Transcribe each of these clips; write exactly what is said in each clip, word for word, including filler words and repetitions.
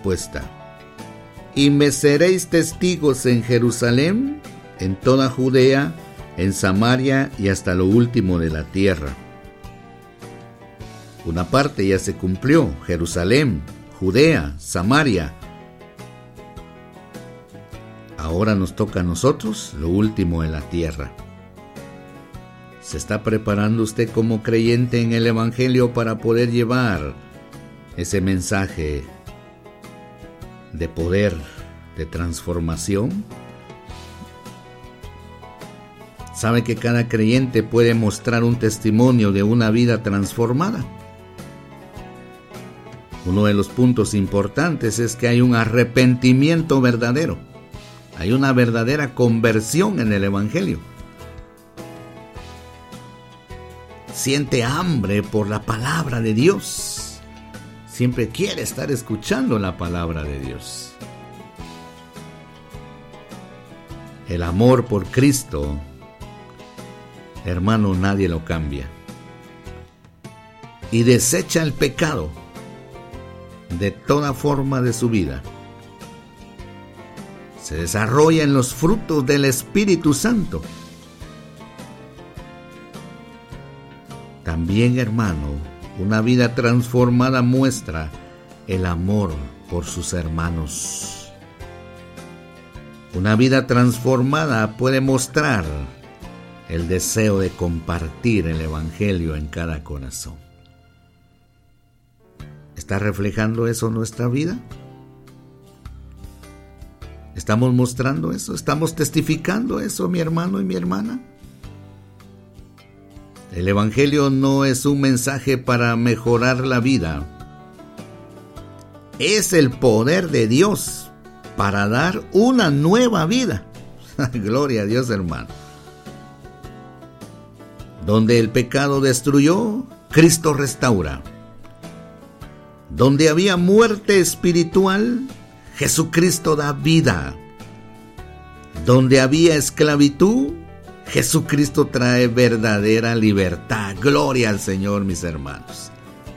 respuesta: y me seréis testigos en Jerusalén, en toda Judea, en Samaria y hasta lo último de la tierra. Una parte ya se cumplió: Jerusalén, Judea, Samaria. Ahora nos toca a nosotros lo último de la tierra. ¿Se está preparando usted como creyente en el Evangelio para poder llevar ese mensaje de poder, de transformación? ¿Sabe que cada creyente puede mostrar un testimonio de una vida transformada? Uno de los puntos importantes es que hay un arrepentimiento verdadero. Hay una verdadera conversión en el Evangelio. Siente hambre por la palabra de Dios. Siempre quiere estar escuchando la palabra de Dios. El amor por Cristo, hermano, nadie lo cambia. Y desecha el pecado de toda forma de su vida. Se desarrolla en los frutos del Espíritu Santo. También, hermano, una vida transformada muestra el amor por sus hermanos. Una vida transformada puede mostrar el deseo de compartir el Evangelio en cada corazón. ¿Está reflejando eso nuestra vida? ¿Estamos mostrando eso? ¿Estamos testificando eso, mi hermano y mi hermana? El Evangelio no es un mensaje para mejorar la vida. Es el poder de Dios para dar una nueva vida. Gloria a Dios, hermano. Donde el pecado destruyó, Cristo restaura. Donde había muerte espiritual, Jesucristo da vida. Donde había esclavitud, Jesucristo trae verdadera libertad. Gloria al Señor, mis hermanos.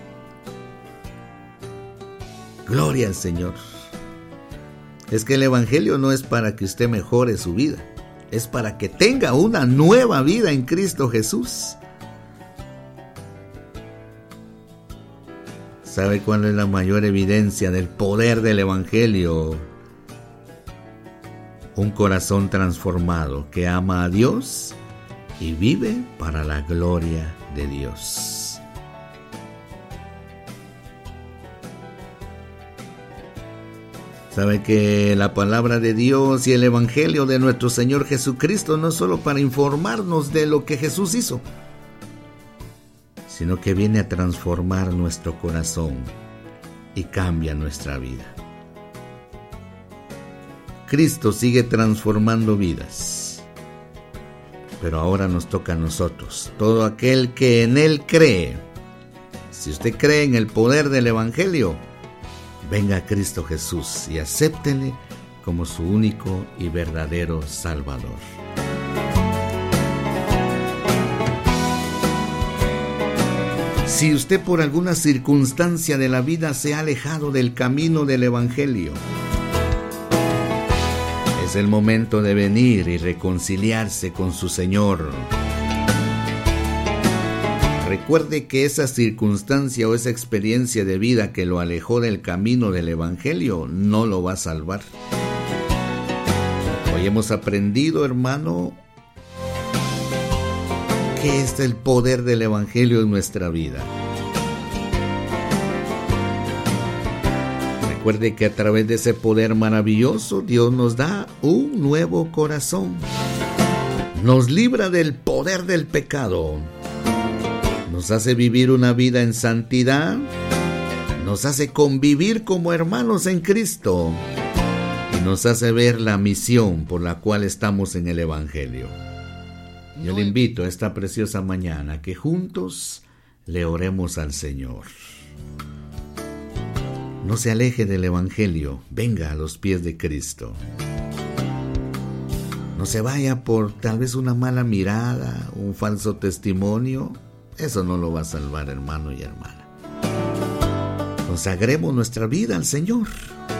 Gloria al Señor. Es que el Evangelio no es para que usted mejore su vida. Es para que tenga una nueva vida en Cristo Jesús. ¿Sabe cuál es la mayor evidencia del poder del Evangelio? Un corazón transformado que ama a Dios y vive para la gloria de Dios. ¿Sabe que la palabra de Dios y el Evangelio de nuestro Señor Jesucristo no es solo para informarnos de lo que Jesús hizo, sino que viene a transformar nuestro corazón y cambia nuestra vida? Cristo sigue transformando vidas, pero ahora nos toca a nosotros, todo aquel que en Él cree. Si usted cree en el poder del Evangelio, venga a Cristo Jesús y acéptele como su único y verdadero Salvador. Si usted por alguna circunstancia de la vida se ha alejado del camino del Evangelio, es el momento de venir y reconciliarse con su Señor. Recuerde que esa circunstancia o esa experiencia de vida que lo alejó del camino del Evangelio no lo va a salvar. Hoy hemos aprendido, hermano, que es el poder del Evangelio en nuestra vida. Recuerde que a través de ese poder maravilloso, Dios nos da un nuevo corazón. Nos libra del poder del pecado. Nos hace vivir una vida en santidad. Nos hace convivir como hermanos en Cristo. Y nos hace ver la misión por la cual estamos en el Evangelio. Yo le invito a esta preciosa mañana que juntos le oremos al Señor. No se aleje del Evangelio, venga a los pies de Cristo. No se vaya por tal vez una mala mirada, un falso testimonio. Eso no lo va a salvar, hermano y hermana. Consagremos nuestra vida al Señor.